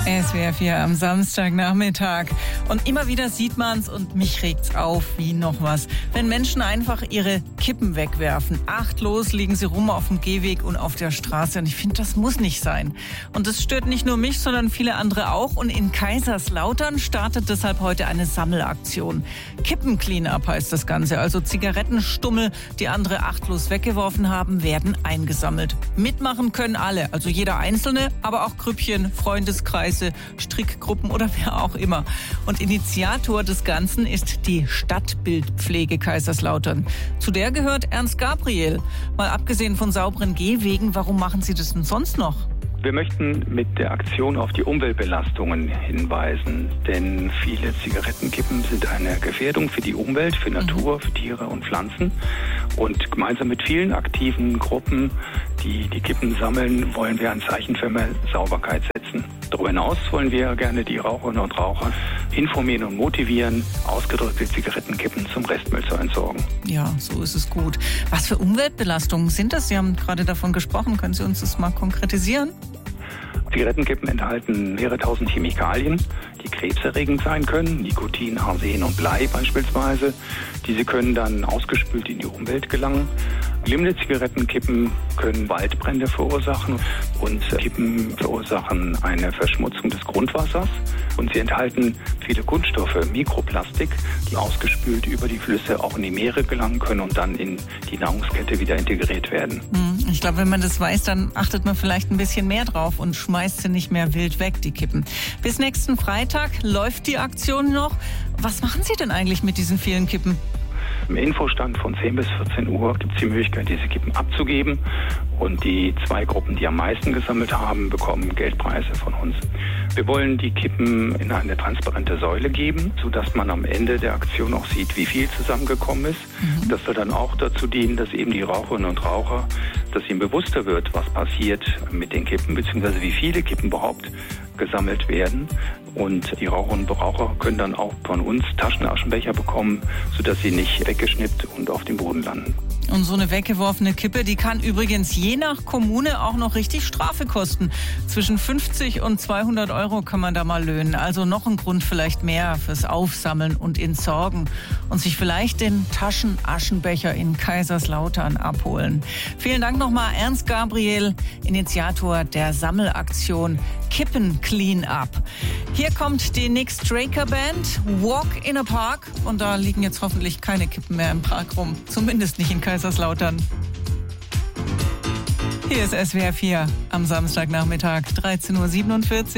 SWR 4 am Samstagnachmittag. Und immer wieder sieht man's und mich regt's auf wie noch was. Wenn Menschen einfach ihre Kippen wegwerfen. Achtlos liegen sie rum auf dem Gehweg und auf der Straße. Und ich finde, das muss nicht sein. Und das stört nicht nur mich, sondern viele andere auch. Und in Kaiserslautern startet deshalb heute eine Sammelaktion. Kippen-Clean-Up heißt das Ganze. Also Zigarettenstummel, die andere achtlos weggeworfen haben, werden eingesammelt. Mitmachen können alle, also jeder Einzelne, aber auch Grüppchen, Freundeskreise, Strickgruppen oder wer auch immer. Und Initiator des Ganzen ist die Stadtbildpflege Kaiserslautern. Zu der gehört Ernst Gabriel. Mal abgesehen von sauberen Gehwegen, warum machen Sie das denn sonst noch? Wir möchten mit der Aktion auf die Umweltbelastungen hinweisen, denn viele Zigarettenkippen sind eine Gefährdung für die Umwelt, für Natur, für Tiere und Pflanzen. Und gemeinsam mit vielen aktiven Gruppen, die die Kippen sammeln, wollen wir ein Zeichen für mehr Sauberkeit setzen. Darüber hinaus wollen wir gerne die Raucherinnen und Raucher informieren und motivieren, ausgedrückte Zigarettenkippen zum Restmüll zu entsorgen. Ja, so ist es gut. Was für Umweltbelastungen sind das? Sie haben gerade davon gesprochen. Können Sie uns das mal konkretisieren? Zigarettenkippen enthalten mehrere tausend Chemikalien, die krebserregend sein können, Nikotin, Arsen und Blei beispielsweise. Diese können dann ausgespült in die Umwelt gelangen. Glimmende Zigarettenkippen können Waldbrände verursachen und Kippen verursachen eine Verschmutzung des Grundwassers. Und sie enthalten viele Kunststoffe, Mikroplastik, die ausgespült über die Flüsse auch in die Meere gelangen können und dann in die Nahrungskette wieder integriert werden. Ich glaube, wenn man das weiß, dann achtet man vielleicht ein bisschen mehr drauf und schmeißt sie nicht mehr wild weg, die Kippen. Bis nächsten Freitag läuft die Aktion noch. Was machen Sie denn eigentlich mit diesen vielen Kippen? Im Infostand von 10 bis 14 Uhr gibt es die Möglichkeit, diese Kippen abzugeben. Und die 2 Gruppen, die am meisten gesammelt haben, bekommen Geldpreise von uns. Wir wollen die Kippen in eine transparente Säule geben, sodass man am Ende der Aktion auch sieht, wie viel zusammengekommen ist. Das soll dann auch dazu dienen, dass eben die Raucherinnen und Raucher, dass ihnen bewusster wird, was passiert mit den Kippen, beziehungsweise wie viele Kippen überhaupt gesammelt werden. Und die Raucherinnen und Raucher können dann auch von uns Taschenaschenbecher bekommen, sodass sie nicht weggeschnippt und auf dem Boden landen. Und so eine weggeworfene Kippe, die kann übrigens je nach Kommune auch noch richtig Strafe kosten. Zwischen 50 und 200 Euro kann man da mal löhnen. Also noch ein Grund vielleicht mehr fürs Aufsammeln und Entsorgen. Und sich vielleicht den Taschenaschenbecher in Kaiserslautern abholen. Vielen Dank nochmal Ernst Gabriel, Initiator der Sammelaktion Kippen Clean Up. Hier kommt die Nick Straker Band, Walk in a Park. Und da liegen jetzt hoffentlich keine Kippen mehr im Park rum. Zumindest nicht in Kaiserslautern. Hier ist SWR 4 am Samstagnachmittag, 13:47 Uhr.